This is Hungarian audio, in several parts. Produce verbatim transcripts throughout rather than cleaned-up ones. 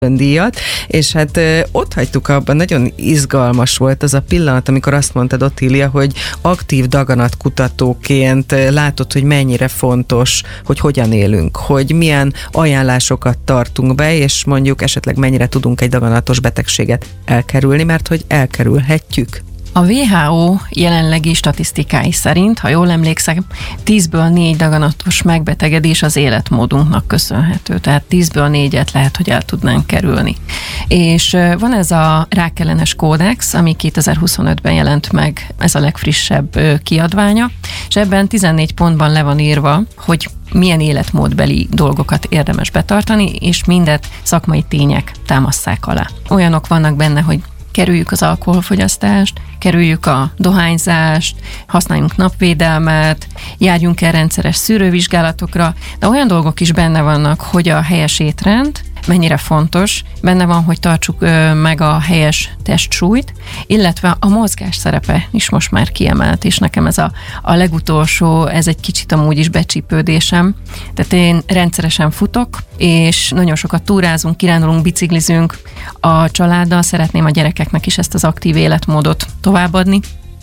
öndíjat, és hát ott hagytuk abban, nagyon izgalmas volt az a pillanat, amikor azt mondtad, Ottília, hogy aktív daganatkutatóként látod, hogy mennyire fontos, hogy hogyan élünk, hogy milyen ajánlásokat tartunk be, és mondjuk esetleg mennyire tudunk egy daganatos betegséget elkerülni, mert hogy elkerülhetjük. A dupla vé há ó jelenlegi statisztikái szerint, ha jól emlékszek, tízből négy daganatos megbetegedés az életmódunknak köszönhető. Tehát tízből négyet lehet, hogy el tudnánk kerülni. És van ez a rákellenes kódex, ami kétezer-huszonötben jelent meg, ez a legfrissebb kiadványa, és ebben tizennégy pontban le van írva, hogy milyen életmódbeli dolgokat érdemes betartani, és mindet szakmai tények támasszák alá. Olyanok vannak benne, hogy kerüljük az alkoholfogyasztást, kerüljük a dohányzást, használjunk napvédelmet, járjunk el rendszeres szűrővizsgálatokra, de olyan dolgok is benne vannak, hogy a helyes étrend mennyire fontos, benne van, hogy tartsuk ö, meg a helyes testsúlyt, illetve a mozgás szerepe is most már kiemelt, és nekem ez a, a legutolsó, ez egy kicsit amúgy is becsípődésem. Tehát én rendszeresen futok, és nagyon sokat túrázunk, kirándulunk, biciklizünk a családdal, szeretném a gyerekeknek is ezt az aktív életmódot továbbadni,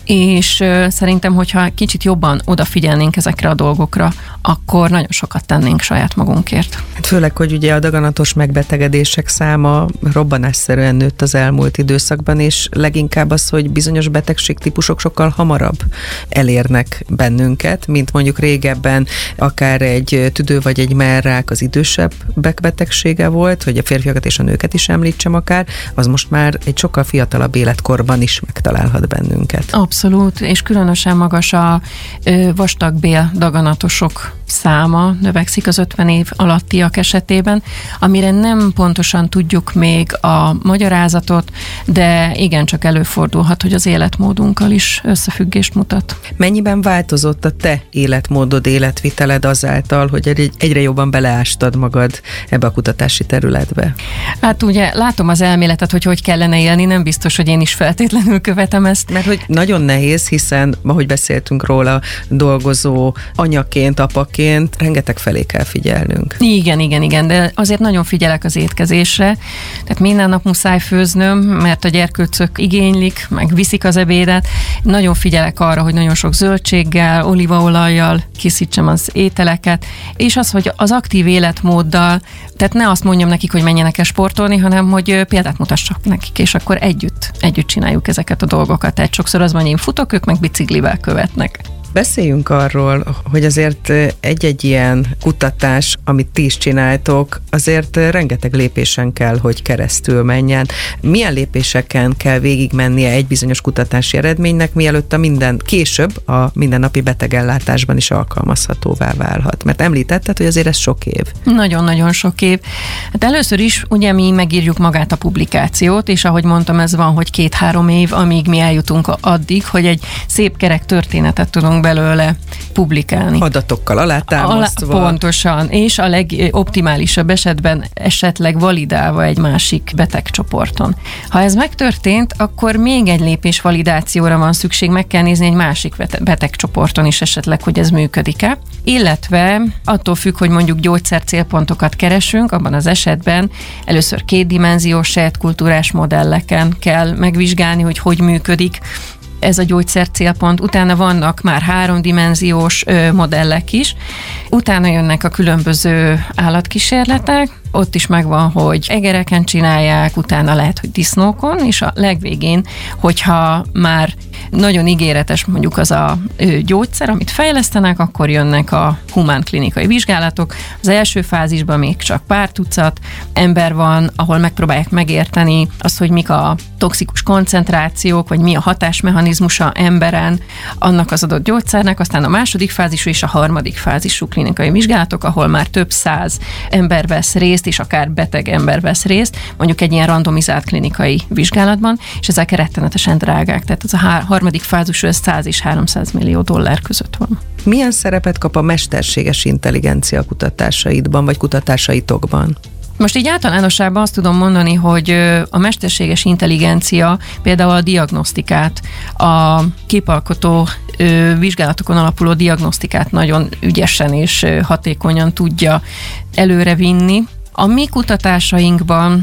és szerintem, hogyha kicsit jobban odafigyelnénk ezekre a dolgokra, akkor nagyon sokat tennénk saját magunkért. Hát főleg, hogy ugye a daganatos megbetegedések száma robbanásszerűen nőtt az elmúlt időszakban, és leginkább az, hogy bizonyos betegségtípusok sokkal hamarabb elérnek bennünket, mint mondjuk régebben akár egy tüdő vagy egy mellrák az idősebbek betegsége volt, hogy a férfiakat és a nőket is említsem akár, az most már egy sokkal fiatalabb életkorban is megtalálhat bennünket. Abszolút, és különösen magas a vastagbél daganatosok száma, növekszik az ötven év alattiak esetében, amire nem pontosan tudjuk még a magyarázatot, de igencsak előfordulhat, hogy az életmódunkkal is összefüggést mutat. Mennyiben változott a te életmódod, életviteled azáltal, hogy egyre jobban beleástad magad ebbe a kutatási területbe? Hát ugye látom az elméletet, hogy hogy kellene élni, nem biztos, hogy én is feltétlenül követem ezt. Mert hogy nagyon nehéz, hiszen, ahogy beszéltünk róla, dolgozó anyaként, apaként, rengeteg felé kell figyelnünk. Igen, igen, igen, de azért nagyon figyelek az étkezésre, tehát minden nap muszáj főznöm, mert a gyerkőcök igénylik, meg viszik az ebédet. Nagyon figyelek arra, hogy nagyon sok zöldséggel, olívaolajjal készítsem az ételeket, és az, hogy az aktív életmóddal, tehát ne azt mondjam nekik, hogy menjenek el sportolni, hanem hogy példát mutassak nekik, és akkor együtt, együtt csináljuk ezeket a dolgokat. Tehát sokszor az van, hogy én futok, ők meg biciklivel követnek. Beszéljünk arról, hogy azért egy-egy ilyen kutatás, amit ti is csináltok, azért rengeteg lépésen kell, hogy keresztül menjen. Milyen lépéseken kell végigmennie egy bizonyos kutatási eredménynek, mielőtt a minden később a mindennapi betegellátásban is alkalmazhatóvá válhat? Mert említetted, hogy azért ez sok év. Nagyon-nagyon sok év. Hát először is ugye mi megírjuk magát a publikációt, és ahogy mondtam, ez van, hogy két-három év, amíg mi eljutunk addig, hogy egy szép kerek történetet tudunk belőle publikálni. Adatokkal alátámasztva. Alá, pontosan, és a legoptimálisabb esetben esetleg validálva egy másik betegcsoporton. Ha ez megtörtént, akkor még egy lépés validációra van szükség, meg kell nézni egy másik betegcsoporton is esetleg, hogy ez működik-e. Illetve attól függ, hogy mondjuk gyógyszer célpontokat keresünk, abban az esetben először kétdimenziós sejtkultúrás modelleken kell megvizsgálni, hogy hogy működik ez a gyógyszer célpont, utána vannak már háromdimenziós ö, modellek is, utána jönnek a különböző állatkísérletek, ott is megvan, hogy egereken csinálják, utána lehet, hogy disznókon, és a legvégén, hogyha már nagyon ígéretes mondjuk az a ö, gyógyszer, amit fejlesztenek, akkor jönnek a humán klinikai vizsgálatok. Az első fázisban még csak pár tucat ember van, ahol megpróbálják megérteni azt, hogy mik a toxikus koncentrációk, vagy mi a hatásmechanizmusa emberen annak az adott gyógyszernek, aztán a második fázisú és a harmadik fázisú klinikai vizsgálatok, ahol már több száz ember vesz részt, és akár beteg ember vesz részt, mondjuk egy ilyen randomizált klinikai vizsgálatban, és ezek rettenetesen drágák, tehát ez a harmadik fázisú száz és háromszáz millió dollár között van. Milyen szerepet kap a mesterséges intelligencia kutatásaidban, vagy kutatásaitokban? Most így általánosságban azt tudom mondani, hogy a mesterséges intelligencia például a diagnosztikát, a képalkotó vizsgálatokon alapuló diagnosztikát nagyon ügyesen és hatékonyan tudja előrevinni. A mi kutatásainkban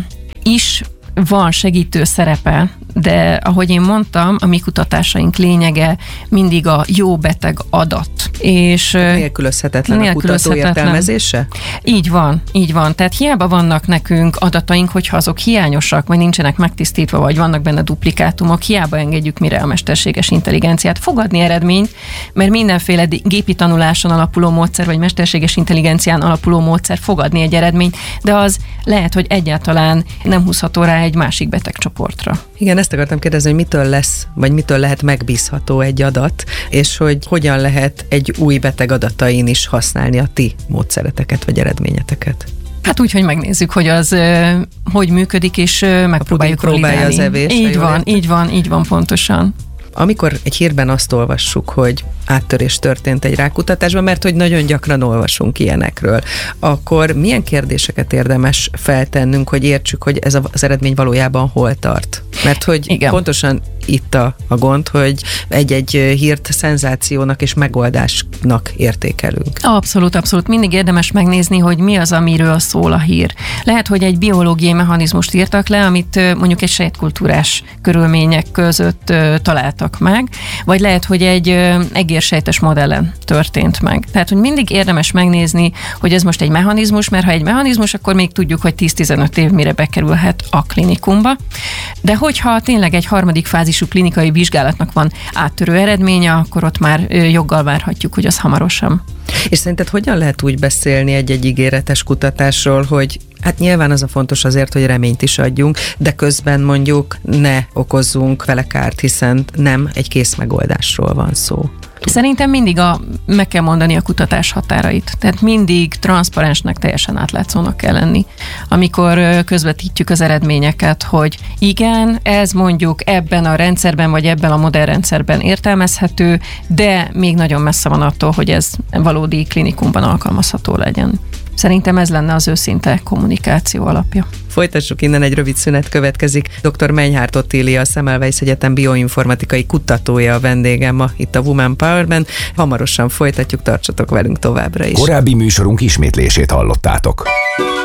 is van segítő szerepe, de ahogy én mondtam, a mi kutatásaink lényege mindig a jó beteg adat. És nélkülözhetetlen a kutató értelmezése? Így van, így van. Tehát hiába vannak nekünk adataink, hogyha azok hiányosak, vagy nincsenek megtisztítva, vagy vannak benne duplikátumok, hiába engedjük mire a mesterséges intelligenciát fogadni eredményt, mert mindenféle gépi tanuláson alapuló módszer, vagy mesterséges intelligencián alapuló módszer fogadni egy eredményt, de az lehet, hogy egyáltalán nem húzható rá egy másik betegcsoportra. Igen, ezt akartam kérdezni, hogy mitől lesz, vagy mitől lehet megbízható egy adat, és hogy hogyan lehet egy új beteg adatain is használni a ti módszereteket, vagy eredményeteket. Hát úgy, hogy megnézzük, hogy az hogy működik, és megpróbáljuk próbálja az evés. Így van, értem. így van, így van pontosan. Amikor egy hírben azt olvassuk, hogy áttörés történt egy rákutatásban, mert hogy nagyon gyakran olvasunk ilyenekről, akkor milyen kérdéseket érdemes feltennünk, hogy értsük, hogy ez az eredmény valójában hol tart? Mert hogy igen. Pontosan itt a, a gond, hogy egy-egy hírt szenzációnak és megoldásnak értékelünk. Abszolút, abszolút. Mindig érdemes megnézni, hogy mi az, amiről szól a hír. Lehet, hogy egy biológiai mechanizmust írtak le, amit mondjuk egy sejtkultúrás körülmények között találtak meg, vagy lehet, hogy egy egérsejtes modellen történt meg. Tehát, hogy mindig érdemes megnézni, hogy ez most egy mechanizmus, mert ha egy mechanizmus, akkor még tudjuk, hogy tíz-tizenöt év mire bekerülhet a klinikumba. De hogyha tényleg egy harmadik fázisú klinikai vizsgálatnak van áttörő eredménye, akkor ott már joggal várhatjuk, hogy az hamarosan. És szerinted hogyan lehet úgy beszélni egy-egy ígéretes kutatásról, hogy hát nyilván az a fontos azért, hogy reményt is adjunk, de közben mondjuk ne okozzunk vele kárt, hiszen nem egy kész megoldásról van szó. Szerintem mindig a, meg kell mondani a kutatás határait. Tehát mindig transzparensnek, teljesen átlátszónak kell lenni, amikor közvetítjük az eredményeket, hogy igen, ez mondjuk ebben a rendszerben, vagy ebben a modellrendszerben értelmezhető, de még nagyon messze van attól, hogy ez valódi klinikumban alkalmazható legyen. Szerintem ez lenne az őszinte kommunikáció alapja. Folytassuk innen, egy rövid szünet következik. doktor Menyhárt Ottília, a Semmelweis Egyetem bioinformatikai kutatója a vendégem ma itt a Woman Powerben. Hamarosan folytatjuk, tartsatok velünk továbbra is. Korábbi műsorunk ismétlését hallottátok.